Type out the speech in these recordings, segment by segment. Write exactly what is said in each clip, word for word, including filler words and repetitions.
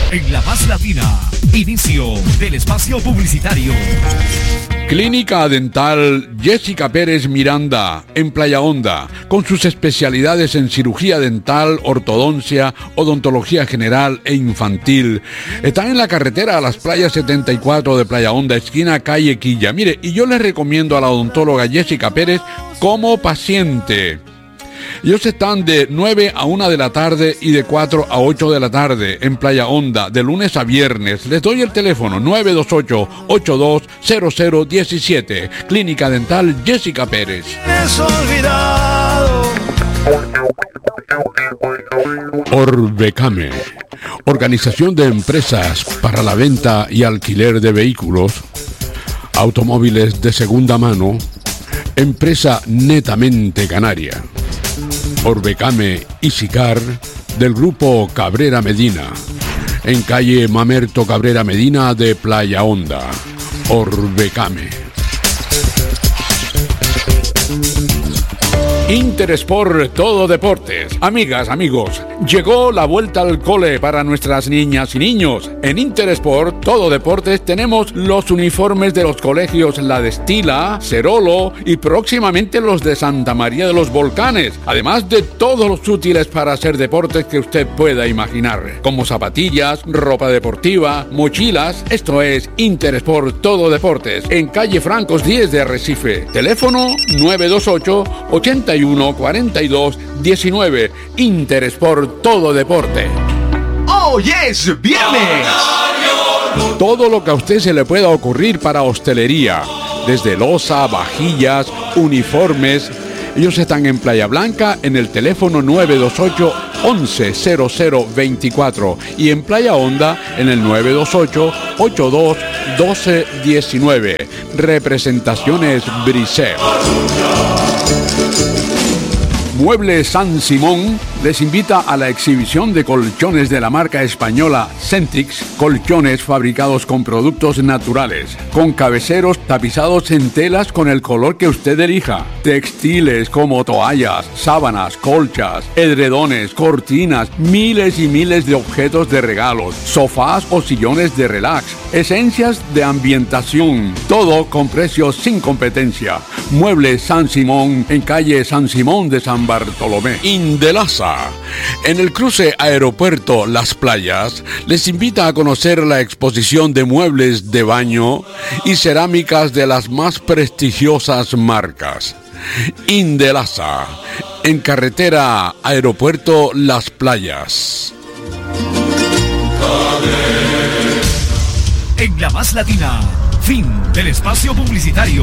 En La Paz Latina, inicio del espacio publicitario. Clínica Dental Jessica Pérez Miranda, en Playa Honda, con sus especialidades en cirugía dental, ortodoncia, odontología general e infantil. Están en la carretera a las playas setenta y cuatro de Playa Honda, esquina calle Quilla. Mire, y yo les recomiendo a la odontóloga Jessica Pérez como paciente. Ellos están de nueve a una de la tarde y de cuatro a ocho de la tarde en Playa Honda, de lunes a viernes. Les doy el teléfono nueve dos ocho, ocho dos cero cero uno siete. Clínica Dental Jessica Pérez. Orbecame, organización de empresas para la venta y alquiler de vehículos, automóviles de segunda mano, empresa netamente canaria. Orbecame y Sicar del grupo Cabrera Medina, en calle Mamerto Cabrera Medina de Playa Honda. Orbecame. Interesport Todo Deportes. Amigas, amigos, llegó la vuelta al cole para nuestras niñas y niños. En Interesport Todo Deportes tenemos los uniformes de los colegios La Destila, Cerolo y próximamente los de Santa María de los Volcanes, además de todos los útiles para hacer deportes que usted pueda imaginar, como zapatillas, ropa deportiva, mochilas. Esto es Interesport Todo Deportes, en calle Francos diez de Arrecife. Teléfono nueve dos ocho, ocho uno, cuarenta y dos, diecinueve. Interesport Todo Deporte. ¡Oh, yes! ¡Viernes! Todo lo que a usted se le pueda ocurrir para hostelería, desde loza, vajillas, uniformes. Ellos están en Playa Blanca en el teléfono nueve dos ocho, once, cero cero veinticuatro y en Playa Honda en el nueve dos ocho, ocho dos, doce diecinueve. Representaciones Briseo. Muebles San Simón les invita a la exhibición de colchones de la marca española Centix, colchones fabricados con productos naturales, con cabeceros tapizados en telas con el color que usted elija, textiles como toallas, sábanas, colchas, edredones, cortinas, miles y miles de objetos de regalos, sofás o sillones de relax, esencias de ambientación, todo con precios sin competencia. Muebles San Simón en calle San Simón de San Bartolomé. Indelaza, en el cruce Aeropuerto Las Playas, les invita a conocer la exposición de muebles de baño y cerámicas de las más prestigiosas marcas. Indelaza, en carretera Aeropuerto Las Playas. En La Paz Latina, fin del espacio publicitario.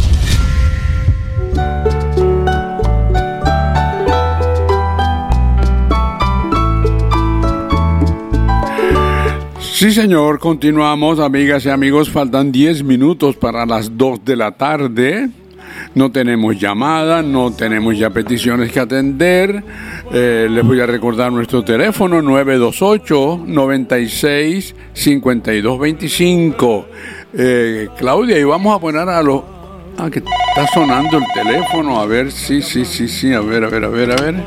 Sí, señor, continuamos, amigas y amigos, faltan diez minutos para las dos de la tarde. No tenemos llamada, no tenemos ya peticiones que atender. Eh, les voy a recordar nuestro teléfono nueve dos ocho, noventa y seis, cincuenta y dos veinticinco. Eh, Claudia, y vamos a poner a los... Ah, que está sonando el teléfono. A ver, sí, sí, sí, sí, a ver, a ver, a ver, a ver.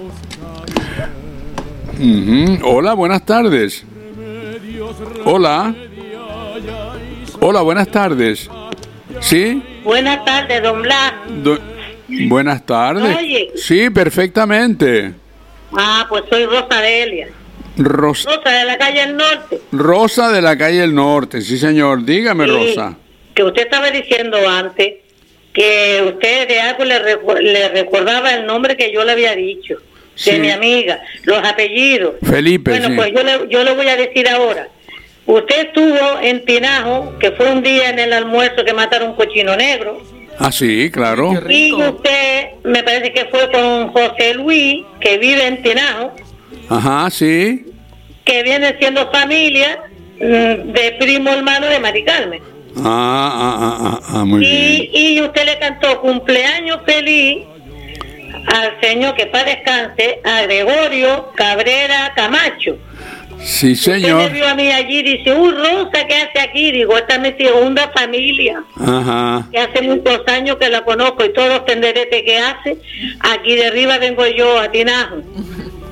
Uh-huh. Hola, buenas tardes. Hola. Hola, buenas tardes. ¿Sí? Buenas tardes, don Blas. Do- buenas tardes. Oye. Sí, perfectamente. Ah, pues soy Rosa Delia. Ros- Rosa de la calle del Norte. Rosa de la calle del Norte, sí, señor. Dígame, Sí, Rosa. que usted estaba diciendo antes que usted de algo le, recu- le recordaba el nombre que yo le había dicho, Sí. de mi amiga, los apellidos. Felipe, Bueno, sí. pues yo le, yo le voy a decir ahora. Usted estuvo en Tinajo, que fue un día en el almuerzo que mataron un cochino negro. Ah, sí, claro. Y usted, me parece que fue con José Luis, que vive en Tinajo, Ajá, sí. que viene siendo familia mm, de primo hermano de Mari Carmen. Ah, ah, ah, ah, ah, muy bien. Y, y usted le cantó cumpleaños feliz al señor, que para descanse, a Gregorio Cabrera Camacho. Sí, Usted señor. me vio a mí allí y dice, ¡uh, Rosa, qué hace aquí! Digo, esta es mi segunda familia, Ajá. que hace muchos años que la conozco, y todos los tenderetes que hace, aquí de arriba vengo yo a Tinajo.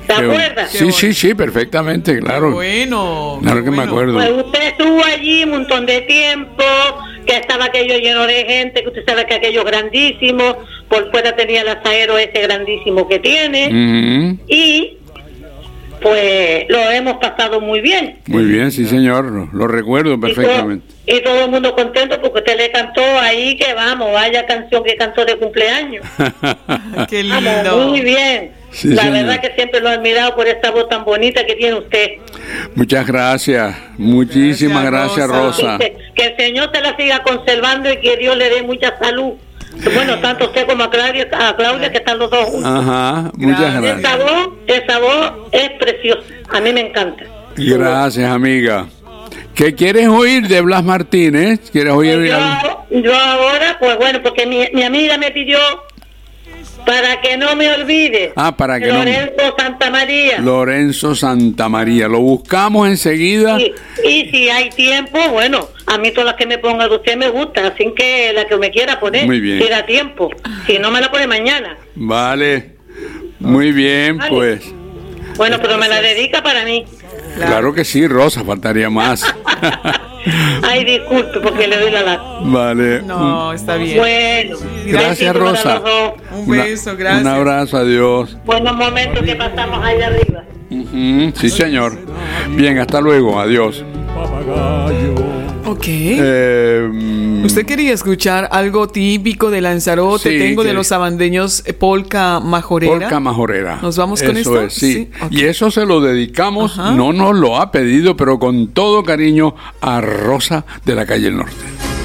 ¿Se acuerda? Sí, sí, sí, perfectamente, claro. Qué bueno. Claro qué que me bueno. acuerdo. Pues usted estuvo allí un montón de tiempo, que estaba aquello lleno de gente, que usted sabe que aquello es grandísimo, por fuera tenía el asadero ese grandísimo que tiene, Ujú. y pues lo hemos pasado muy bien. Muy bien, sí, señor, lo, lo recuerdo perfectamente. Y todo, y todo el mundo contento porque usted le cantó ahí, que vamos, vaya canción que cantó de cumpleaños. Qué Vamos, lindo. muy bien. Sí, La señor. verdad que siempre lo he admirado por esta voz tan bonita que tiene usted. Muchas gracias, muchísimas gracias, Gracias, Rosa. Que, que el Señor te la siga conservando y que Dios le dé mucha salud. Bueno, tanto usted como a Claudia, a Claudia que están los dos juntos. Ajá, muchas Gracias. Esa gracias. voz, esa voz es preciosa. A mí me encanta. Gracias, amiga. ¿Qué quieres oír de Blas Martínez? ¿Quieres oír Yo, algo? yo ahora, pues bueno, porque mi, mi amiga me pidió para que no me olvide. Ah, para que no- Lorenzo Santa María. Lorenzo Santamaría. Lo buscamos enseguida. Y, y si hay tiempo, bueno, a mí todas las que me ponga de usted me gustan, así que la que me quiera poner, Muy bien. si da tiempo. Si no, me la pone mañana. Vale. Muy bien, Vale. pues. Bueno, pero me la dedica para mí. Claro que sí, Rosa, faltaría más. Ay, disculpe, porque le doy la lata. Vale. No, está bien. Bueno, Gracias, besitos para Rosa. los dos. Un Una- beso, gracias. Un abrazo, adiós. Buenos momentos que pasamos allá arriba. Ujú, sí, señor. Bien, hasta luego, adiós. Ok. Eh, mm, ¿Usted quería escuchar algo típico de Lanzarote? Sí, Tengo de que- los sabandeños eh, polka majorera. Polka majorera. ¿Nos vamos con eso esto? Es, sí. Sí, ok. Y eso se lo dedicamos, Ajá. no nos lo ha pedido, pero con todo cariño a Rosa de la calle El Norte.